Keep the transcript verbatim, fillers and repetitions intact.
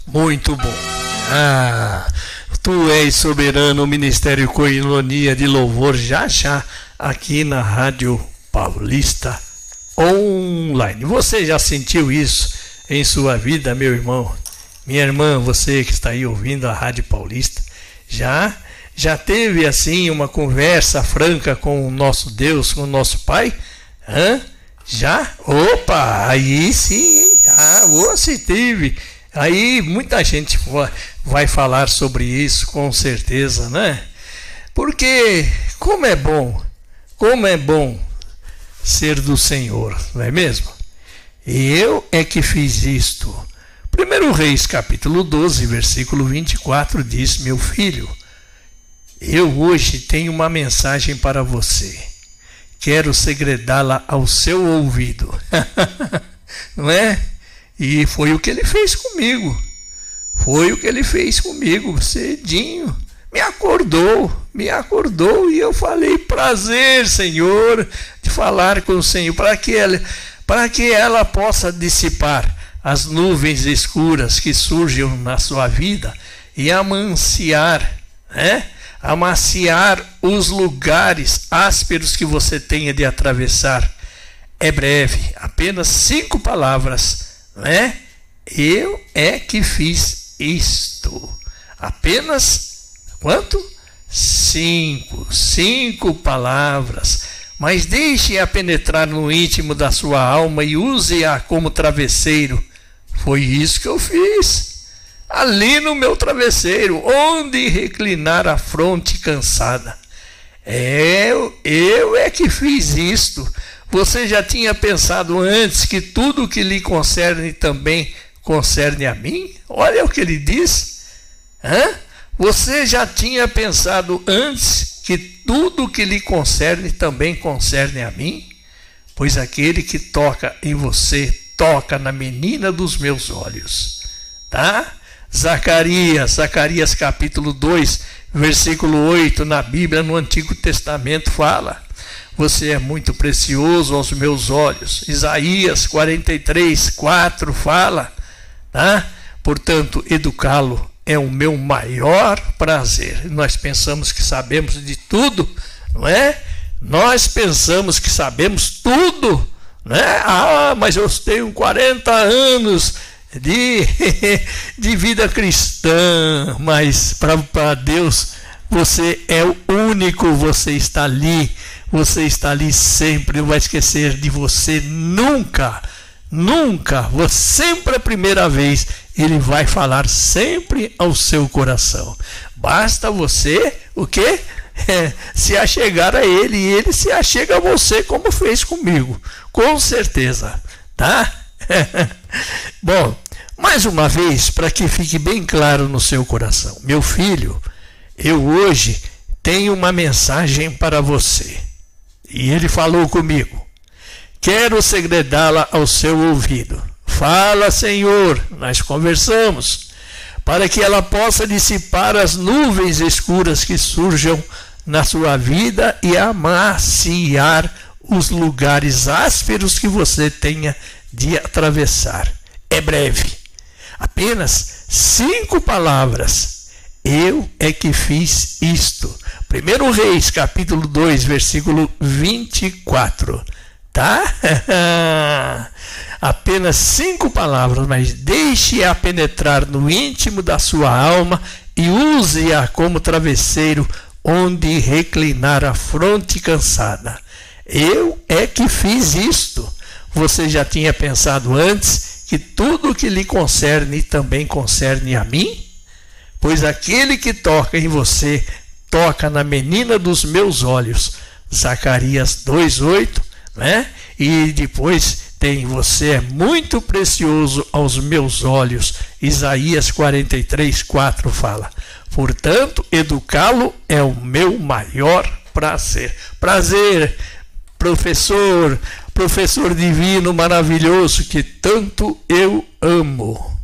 Muito bom. Ah, tu és soberano, Ministério Coinonia de Louvor, já já, aqui na Rádio Paulista Online. Você já sentiu isso em sua vida, meu irmão? Minha irmã, você que está aí ouvindo a Rádio Paulista, já, já teve assim uma conversa franca com o nosso Deus, com o nosso Pai? Hã? Já? Opa, aí sim, ah, você teve. Aí muita gente vai falar sobre isso, com certeza, né? Porque como é bom, como é bom ser do Senhor, não é mesmo? E eu é que fiz isto. primeiro Reis, capítulo doze, versículo vinte e quatro, diz: meu filho, eu hoje tenho uma mensagem para você. Quero segredá-la ao seu ouvido. Não é? E foi o que ele fez comigo. Foi o que ele fez comigo, cedinho. Me acordou, me acordou e eu falei: prazer, Senhor, de falar com o Senhor, para que ela, para que ela possa dissipar as nuvens escuras que surgem na sua vida e amaciar, né? Amaciar os lugares ásperos que você tenha de atravessar. É breve, apenas cinco palavras. Né? Eu é que fiz isto. Apenas quanto? Cinco. Cinco palavras. Mas deixe-a penetrar no íntimo da sua alma e use-a como travesseiro. Foi isso que eu fiz. Ali no meu travesseiro, onde reclinar a fronte cansada. Eu, eu é que fiz isto. Você já tinha pensado antes que tudo que lhe concerne também concerne a mim? Olha o que ele diz. Hã? Você já tinha pensado antes que tudo que lhe concerne também concerne a mim? Pois aquele que toca em você, toca na menina dos meus olhos. Tá? Zacarias, Zacarias capítulo dois, versículo oito, na Bíblia, no Antigo Testamento, fala: você é muito precioso aos meus olhos. Isaías quarenta e três, quatro fala, tá? Portanto, educá-lo é o meu maior prazer. Nós pensamos que sabemos de tudo, não é? Nós pensamos que sabemos tudo, né? Ah, mas eu tenho quarenta anos de, de vida cristã, mas para Deus você é o único, você está ali. Você está ali sempre, não vai esquecer de você nunca, nunca, você sempre a primeira vez, ele vai falar sempre ao seu coração. Basta você, o quê? É, se achegar a ele, e ele se achega a você, como fez comigo, com certeza, tá? Bom, mais uma vez, para que fique bem claro no seu coração, meu filho, eu hoje tenho uma mensagem para você. E ele falou comigo: quero segredá-la ao seu ouvido. Fala, Senhor, nós conversamos, para que ela possa dissipar as nuvens escuras que surjam na sua vida e amaciar os lugares ásperos que você tenha de atravessar. É breve, apenas cinco palavras. Eu é que fiz isto. primeiro Reis, capítulo dois, versículo vinte e quatro. Tá? Apenas cinco palavras, mas deixe-a penetrar no íntimo da sua alma e use-a como travesseiro onde reclinar a fronte cansada. Eu é que fiz isto. Você já tinha pensado antes que tudo que lhe concerne também concerne a mim? Pois aquele que toca em você, toca na menina dos meus olhos. Zacarias dois, oito, né? E depois tem: você é muito precioso aos meus olhos. Isaías quarenta e três, quatro fala: portanto, educá-lo é o meu maior prazer. Prazer, professor, professor divino, maravilhoso, que tanto eu amo.